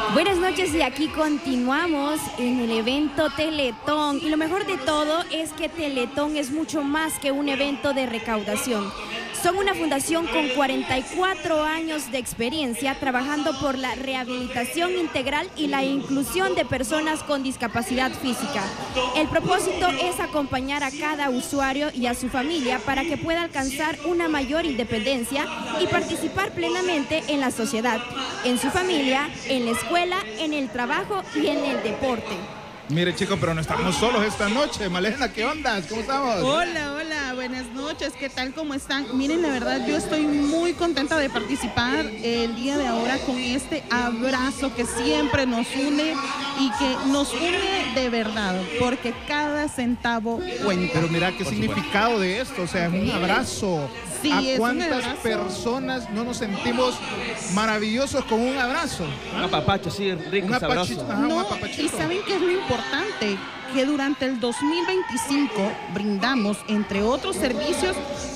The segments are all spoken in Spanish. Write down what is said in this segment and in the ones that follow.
Buenas noches y aquí continuamos en el evento Teletón. Y lo mejor de todo es que Teletón es mucho más que un evento de recaudación. Son una fundación con 44 años de experiencia trabajando por la rehabilitación integral y la inclusión de personas con discapacidad física. El propósito es acompañar a cada usuario y a su familia para que pueda alcanzar una mayor independencia y participar plenamente en la sociedad, en su familia, en la escuela, en el trabajo y en el deporte. Mire, chicos, pero no estamos solos esta noche. Malena, ¿qué onda? ¿Cómo estamos? Hola, buenas noches. ¿Qué tal? ¿Cómo están? Miren, la verdad, yo estoy muy contenta de participar el día de ahora con este abrazo que siempre nos une y que nos une de verdad, porque cada centavo cuenta. Pero mira qué significado de esto, o sea, es un abrazo. Sí, ¿A es cuántas un abrazo. personas no nos sentimos maravillosos con un abrazo? Un apapacho, sí, rico, Un sabroso. apachito, ajá, un No, apapachito. y ¿saben qué es lo importante? Que durante el 2025 brindamos, entre otros servicios,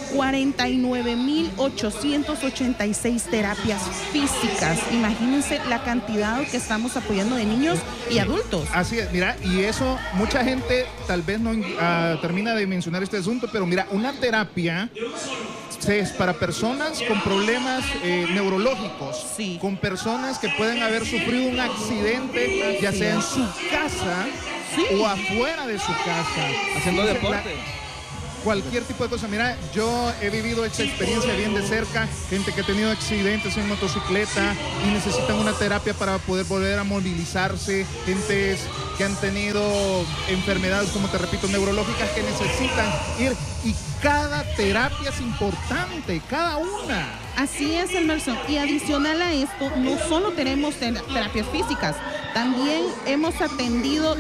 49.886 terapias físicas. Imagínense la cantidad que estamos apoyando de niños y adultos. Así es, mira, y eso mucha gente tal vez no termina de mencionar este asunto, pero mira, una terapia es para personas con problemas neurológicos, Sí. con personas que pueden haber sufrido un accidente, ya sea en su casa Sí. o afuera de su casa. Haciendo Entonces, deporte. cualquier tipo de cosa. Mira, yo he vivido esta experiencia bien de cerca, gente que ha tenido accidentes en motocicleta y necesitan una terapia para poder volver a movilizarse, gentes que han tenido enfermedades, como te repito, neurológicas, que necesitan ir, y cada terapia es importante, cada una. Así es, Emerson. Y adicional a esto, no solo tenemos terapias físicas, también hemos atendido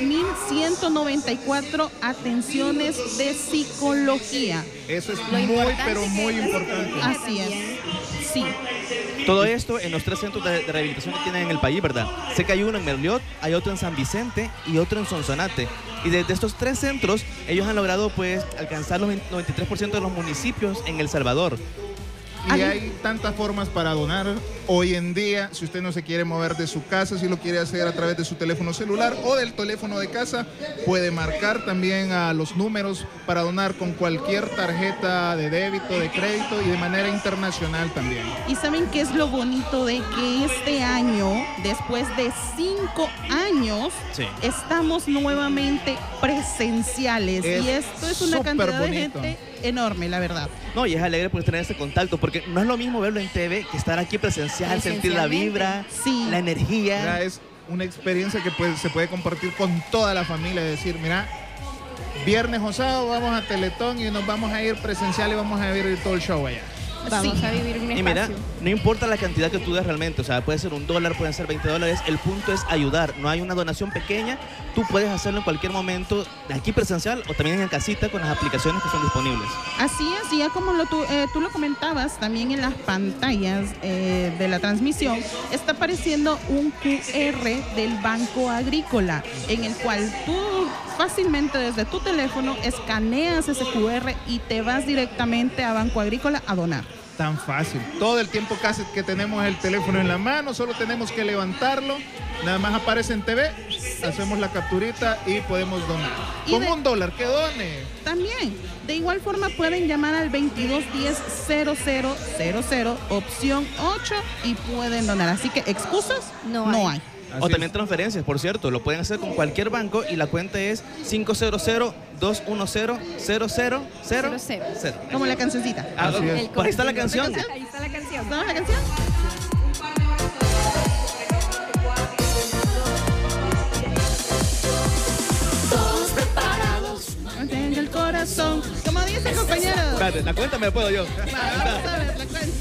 10.194 atenciones de psicología. Eso es Lo muy, importante pero que muy es la importante. psicología Así es. también. Sí. Todo esto en los 3 centros de rehabilitación que tienen en el país, ¿verdad? Sé que hay uno en Merliot, hay otro en San Vicente y otro en Sonsonate. Y desde estos 3 centros, ellos han logrado pues alcanzar los 93% de los municipios en El Salvador. Y hay tantas formas para donar. Hoy en día, si usted no se quiere mover de su casa, si lo quiere hacer a través de su teléfono celular o del teléfono de casa, puede marcar también a los números para donar con cualquier tarjeta de débito, de crédito y de manera internacional también. Y ¿saben qué es lo bonito de que este año, después de 5 años, Sí. estamos nuevamente presenciales? Es Y esto es una súper cantidad de bonito. gente enorme, la verdad. No, y es alegre pues tener este contacto, porque no es lo mismo verlo en TV que estar aquí presencial, sentir la vibra, Sí. la energía. Ya es una experiencia que se puede compartir con toda la familia. Decir, mira, viernes o sábado vamos a Teletón y nos vamos a ir presencial y vamos a ver todo el show allá. Vamos a vivir un Y mira, espacio. no importa la cantidad que tú des realmente, o sea, puede ser $1, pueden ser $20, el punto es ayudar, no hay una donación pequeña, tú puedes hacerlo en cualquier momento, aquí presencial o también en casita con las aplicaciones que están disponibles. Así es, y ya como tú lo comentabas, también en las pantallas de la transmisión está apareciendo un QR del Banco Agrícola, en el cual tú fácilmente desde tu teléfono escaneas ese QR y te vas directamente a Banco Agrícola a donar. Tan fácil. Todo el tiempo casi que tenemos el teléfono en la mano, solo tenemos que levantarlo. Nada más aparece en TV, hacemos la capturita y podemos donar. Y Con de- $1, que done. También, de igual forma pueden llamar al 2210-0000, opción 8, y pueden donar. Así que excusas No hay. O Así también es. transferencias, por cierto, lo pueden hacer con cualquier banco y la cuenta es 500-210-0000. Como la cancioncita. Ah, Así es. por ahí está la canción. Ahí está la canción. ¿Sabes la canción? Todos preparados. No tenga el corazón. Como dice el compañero. Espérate, la cuenta me la puedo yo. Vamos a ver la